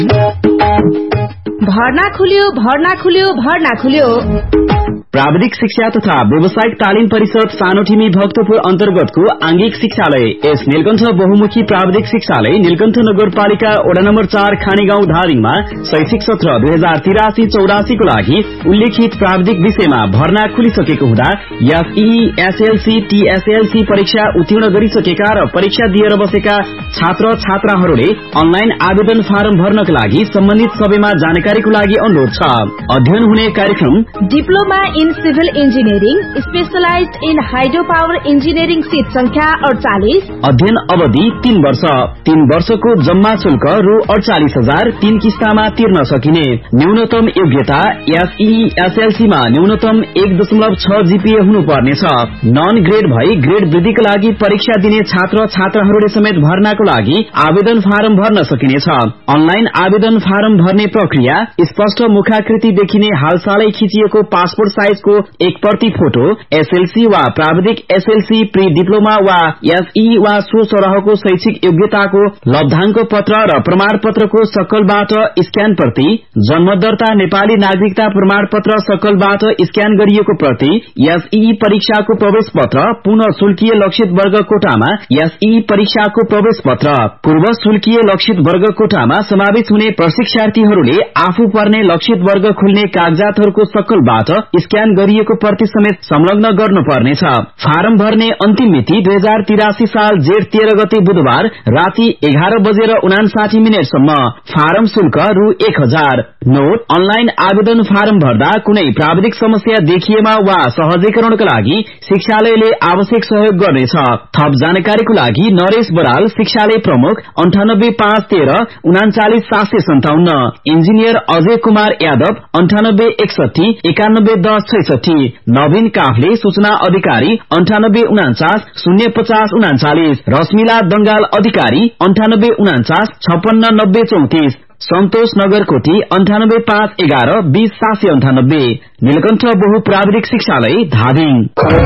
भर्ना खुल्यो। प्राविधिक शिक्षा तथा व्यावसायिक तालिम परिषद सानोठिमी भक्तपुर अन्तर्गतको आंगिक शिक्षालय एस नीलकण्ठ बहुमुखी प्राविधिक शिक्षालय नीलकण्ठ नगरपालिका वडा नम्बर 4 खानीगाउँ धादिङमा शैक्षिक सत्र 2083-84 को लागि उल्लेखित प्राविधिक विषयमा भर्ना खुलिसकेको हुँदा एसईई, एसएलसी, टीएसएलसी परीक्षा उत्तीर्ण गरिसकेका र परीक्षा दिएर बसेका छात्र छात्राहरूले अनलाइन आवेदन फारम भर्नका लागि सम्बन्धित सबैमा जानकारीको लागि अनुरोध छ। अध्ययन हुने कार्यक्रम diploma in civil engineering, specialised in hydro power engineering seat संख्या 48। अध्ययन अवधि 3 वर्ष। 3 वर्षको जम्मा शुल्क रु 48,000 3 किस्तामा तिर्न सकिने। न्यूनतम योग्यता एसईई, एसएलसी मा न्यूनतम 1.6 जीपीए हुनुपर्नेछ। नन ग्रेड भई ग्रेड वृद्धिका लागि परीक्षा दिने छात्र छात्राहरूले समेत भर्नाको लागि आवेदन फारम भर्न सकिनेछ। अनलाइन आवेदन फारम भर्ने प्रक्रिया स्पष्ट मुखाकृति देखिने हालसालै खिचिएको पासपोर्ट साइजको 1 प्रति फोटो, एसएलसी वा प्राविधिक एसएलसी, प्री डिप्लोमा वा एसई वा सो सरहको शैक्षिक योग्यताको लब्धांक पत्र र प्रमाण पत्रको सकलबाट स्क्यान प्रति, जन्म दर्ता नेपाली नागरिकता प्रमाण पत्र सकलबाट स्क्यान गरिएको प्रति, एसई परीक्षाको प्रवेश पत्र, पुनः शुल्कीय लक्षित वर्ग कोटामा एसई परीक्षाको प्रवेश पत्र, पूर्व शुल्कीय लक्षित वर्ग कोटामा समावेश हुने प्रशिक्षार्थीहरूले आफू पर्ने लक्षित वर्ग खुल्ने कागजातहरूको सकलबाट स्क्यान गरिएको प्रति समेत संलग्न गर्नुपर्नेछ। फारम भर्ने अन्तिम मिति 2083 साल जेठ 13 गते बुधबार राति 11:59 सम्म। फारम शुल्क रु 1000। नोट: अनलाइन आवेदन फारम भर्दा कुनै प्राविधिक समस्या देखिएमा वा सहजीकरणका लागि शिक्षालयले आवश्यक सहयोग गर्नेछ। थप जानकारीको लागि नरेश बराल, शिक्षालय प्रमुख, 98513 39757। इन्जिनियर अजय कुमार यादव, 9861 911066। नवीन काफले, सूचना अधिकारी, 9849 05039। रश्मिला दंगाल, अधिकारी, 9849 569034। सन्तोष नगरकोटी, 98511 20798। नीलकण्ठ बहुप्राविधिक शिक्षालय धादिङ।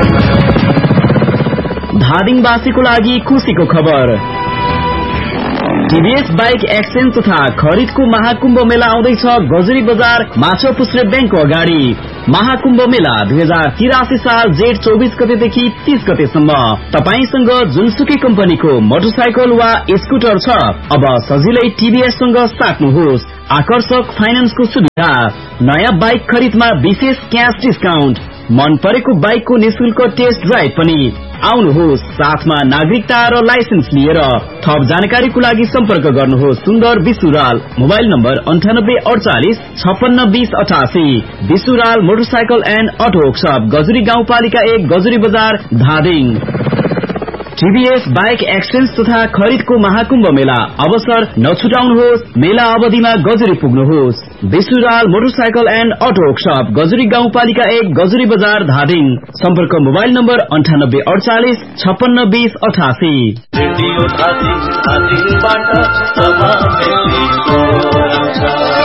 धादिङवासीको लागि खुशीको खबर। टीभीएस बाइक एक्सचेन्ज तथा खरिदको महाकुम्भ मेला आउँदैछ गजुरी बजार माछापुच्छ्रे बैंकको अगाडि। महाकुम्भ मेला 2083 साल जेठ 24 गतेदेखि 30 गतेसम्म। तपाईसँग जुनसुकै कम्पनीको मोटरसाइकल वा स्कुटर छ, अब सजिलै टीभीएस सँग साट्नुहोस्। आकर्षक फाइनान्सको सुविधा, नयाँ बाइक खरिदमा विशेष क्याश डिस्काउन्ट, मन परेको बाइकको निशुल्क टेस्ट ड्राइभ पनि। आउनुहोस्, साथमा नागरिकता र लाइसेन्स लिएर। थप जानकारीको लागि सम्पर्क गर्नुहोस् सुन्दर विसुराल, mobile number 9848 5620 88। विसुराल motorcycle and auto workshop, Gajuri गाउँपालिका 1, गजुरी बजार, धादिङ। टीभीएस बाइक एक्सचेन्ज तथा खरिदको महाकुम्भ मेला अवसर नछुटाउनुहोस्। मेला अवधिमा Gajuri पुग्नुहोस्। विसुराल motorcycle and auto workshop, Gajuri गाउँपालिका 1, गजुरी बजार, धादिङ। सम्पर्क मोबाइल नम्बर 9848 5620 88।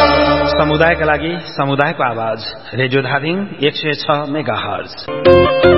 समुदायका लागि समुदायको आवाज, रेडियो धादिङ 106 मेगाहर्ज।